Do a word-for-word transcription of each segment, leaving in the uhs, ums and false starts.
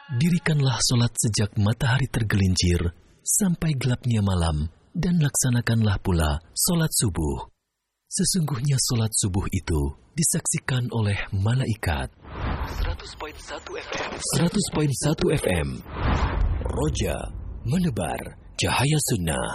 Dirikanlah solat sejak matahari tergelincir sampai gelapnya malam, dan laksanakanlah pula solat subuh. Sesungguhnya solat subuh itu disaksikan oleh malaikat. seratus koma satu F M seratus koma satu F M Roja, menebar cahaya sunnah.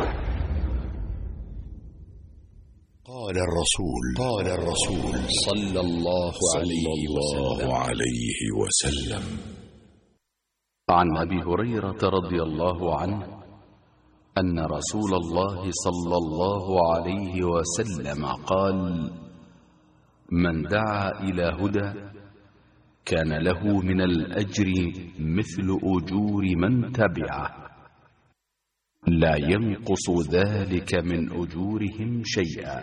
قال الرسول قال الرسول صلى الله عليه وسلم عن أبي هريرة رضي الله عنه أن رسول الله صلى الله عليه وسلم قال: من دعا إلى هدى كان له من الأجر مثل أجور من تبعه لا ينقص ذلك من أجورهم شيئا.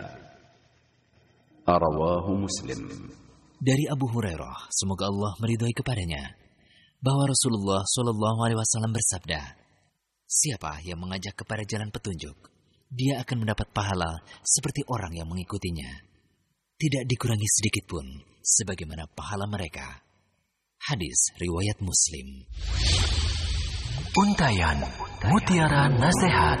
رواه مسلم. Dari Abu Hurairah, semoga Allah meridhai kepadanya, bahwa Rasulullah Shallallahu Alaihi Wasallam bersabda, siapa yang mengajak kepada jalan petunjuk, dia akan mendapat pahala seperti orang yang mengikutinya, tidak dikurangi sedikit pun sebagaimana pahala mereka. Hadis riwayat Muslim. Untayan Mutiara Nasihat.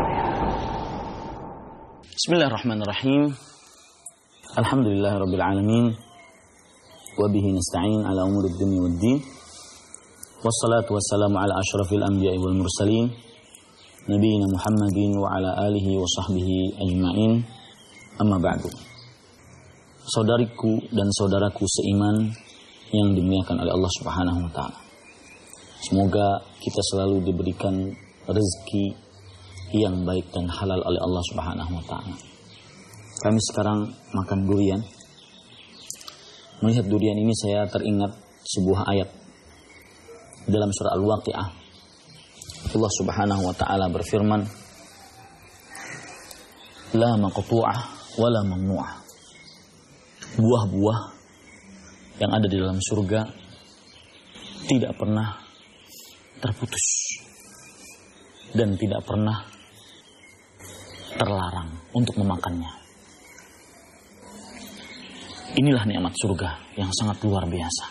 Bismillahirrahmanirrahim. Alhamdulillahirabbil alamin. Wa bihi nasta'in ala umurid dunya waddin. Wassalatu wassalamu ala asyrafil anbiya'i wal mursalin, nabiyina Muhammadin wa ala alihi wa sahbihi ajma'in. Amma ba'du. Saudariku dan saudaraku seiman yang dimuliakan oleh Allah Subhanahu wa taala. Semoga kita selalu diberikan rezeki yang baik dan halal oleh Allah Subhanahu wa taala. Kami sekarang makan durian. Melihat durian ini saya teringat sebuah ayat dalam surah Al-Waqi'ah. Allah Subhanahu wa taala berfirman, la maqtu'ah wa la mamnu'ah. Buah-buah yang ada di dalam surga tidak pernah terputus dan tidak pernah terlarang untuk memakannya. Inilah nikmat surga yang sangat luar biasa,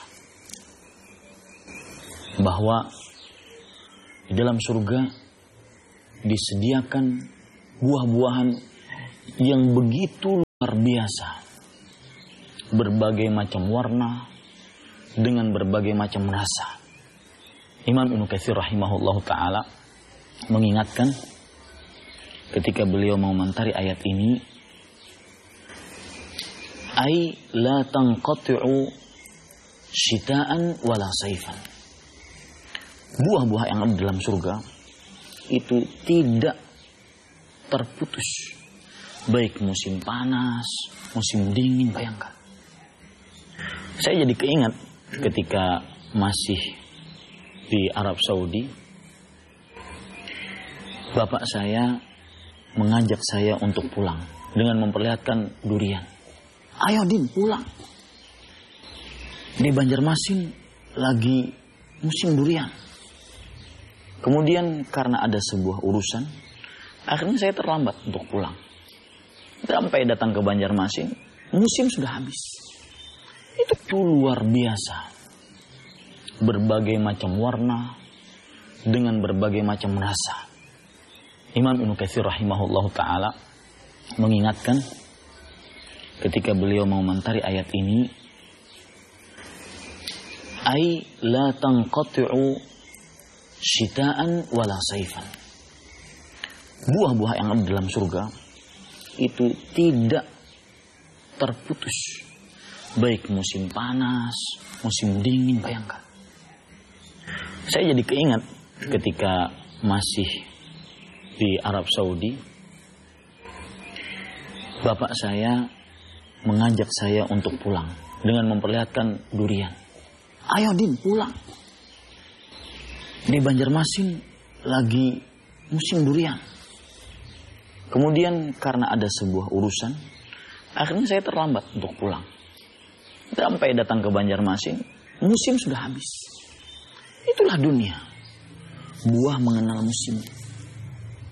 bahwa di dalam surga disediakan buah-buahan yang begitu luar biasa, berbagai macam warna dengan berbagai macam rasa. Imam Ibnu Katsir rahimahullahu ta'ala mengingatkan ketika beliau mengomentari ayat ini, ai la tanqati'u syita'an wala saifan. Buah-buah yang ada dalam surga itu tidak terputus, baik musim panas, musim dingin. Bayangkan, saya jadi keingat ketika masih di Arab Saudi, bapak saya mengajak saya untuk pulang dengan memperlihatkan durian. Ayo Din, pulang. Di Banjarmasin lagi musim durian. Kemudian karena ada sebuah urusan, akhirnya saya terlambat untuk pulang. Sampai datang ke Banjarmasin, musim sudah habis. Itu luar biasa. Berbagai macam warna dengan berbagai macam rasa. Imam Ibnu Katsir rahimahullahu ta'ala mengingatkan ketika beliau mengomentari ayat ini, ai la tanqati'u syita'an wala saifan. Buah-buah yang ada dalam surga itu tidak terputus, baik musim panas, musim dingin. Bayangkan, saya jadi keingat ketika masih di Arab Saudi, bapak saya mengajak saya untuk pulang dengan memperlihatkan durian. Ayo Din, pulang. Di Banjarmasin lagi musim durian. Kemudian karena ada sebuah urusan, akhirnya saya terlambat untuk pulang. Sampai datang ke Banjarmasin, musim sudah habis. Itulah dunia. Buah mengenal musim.